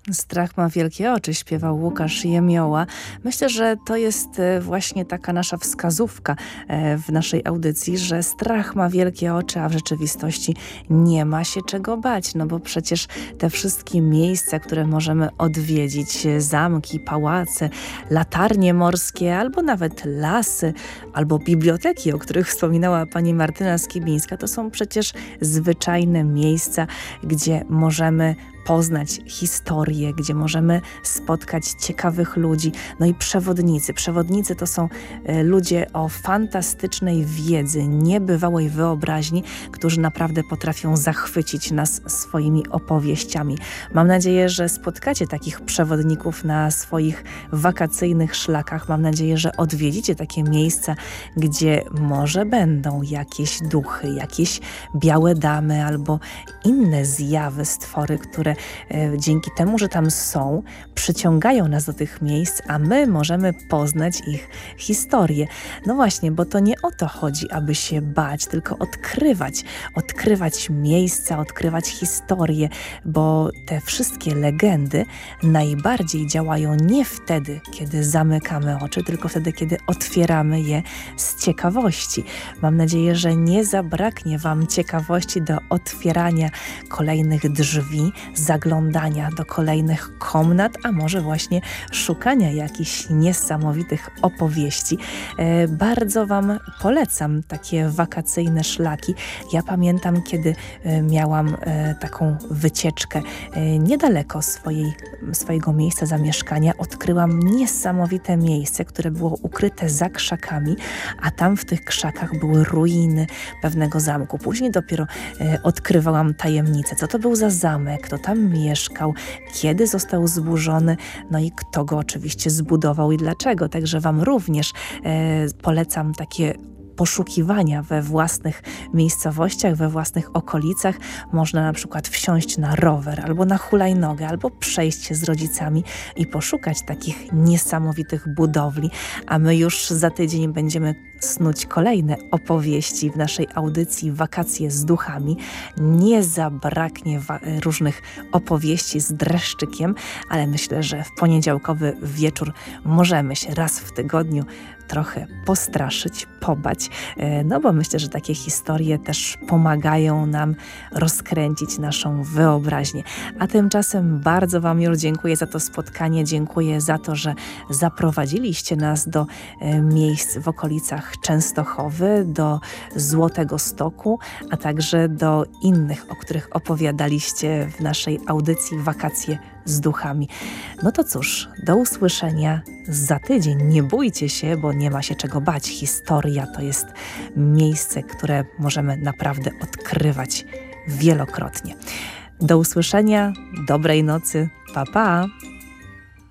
Strach ma wielkie oczy, śpiewał Łukasz Jemioła. Myślę, że to jest właśnie taka nasza wskazówka w naszej audycji, że strach ma wielkie oczy, a w rzeczywistości nie ma się czego bać, no bo przecież te wszystkie miejsca, które możemy odwiedzić, zamki, pałace, latarnie morskie, albo nawet lasy, albo biblioteki, o których wspominała pani Martyna Skibińska, to są przecież zwyczajne miejsca, gdzie możemy poznać historię, gdzie możemy spotkać ciekawych ludzi. No i przewodnicy. Przewodnicy to są ludzie o fantastycznej wiedzy, niebywałej wyobraźni, którzy naprawdę potrafią zachwycić nas swoimi opowieściami. Mam nadzieję, że spotkacie takich przewodników na swoich wakacyjnych szlakach. Mam nadzieję, że odwiedzicie takie miejsca, gdzie może będą jakieś duchy, jakieś białe damy albo inne zjawy, stwory, które dzięki temu, że tam są, przyciągają nas do tych miejsc, a my możemy poznać ich historię. No właśnie, bo to nie o to chodzi, aby się bać, tylko odkrywać miejsca, odkrywać historię, bo te wszystkie legendy najbardziej działają nie wtedy, kiedy zamykamy oczy, tylko wtedy, kiedy otwieramy je z ciekawości. Mam nadzieję, że nie zabraknie wam ciekawości do otwierania kolejnych drzwi, zaglądania do kolejnych komnat, a może właśnie szukania jakichś niesamowitych opowieści. Bardzo wam polecam takie wakacyjne szlaki. Ja pamiętam, kiedy miałam taką wycieczkę niedaleko swojego miejsca zamieszkania, odkryłam niesamowite miejsce, które było ukryte za krzakami, a tam w tych krzakach były ruiny pewnego zamku. Później dopiero odkrywałam tajemnicę, co to był za zamek, kto tam mieszkał, kiedy został zburzony, no i kto go oczywiście zbudował i dlaczego. Także wam również polecam takie poszukiwania we własnych miejscowościach, we własnych okolicach. Można na przykład wsiąść na rower albo na hulajnogę, albo przejść się z rodzicami i poszukać takich niesamowitych budowli, a my już za tydzień będziemy snuć kolejne opowieści w naszej audycji Wakacje z duchami. Nie zabraknie różnych opowieści z dreszczykiem, ale myślę, że w poniedziałkowy wieczór możemy się raz w tygodniu trochę postraszyć, pobać, no bo myślę, że takie historie też pomagają nam rozkręcić naszą wyobraźnię. A tymczasem bardzo wam już dziękuję za to spotkanie, dziękuję za to, że zaprowadziliście nas do miejsc w okolicach Częstochowy, do Złotego Stoku, a także do innych, o których opowiadaliście w naszej audycji Wakacje z duchami. No to cóż, do usłyszenia za tydzień. Nie bójcie się, bo nie ma się czego bać. Historia to jest miejsce, które możemy naprawdę odkrywać wielokrotnie. Do usłyszenia, dobrej nocy, pa pa!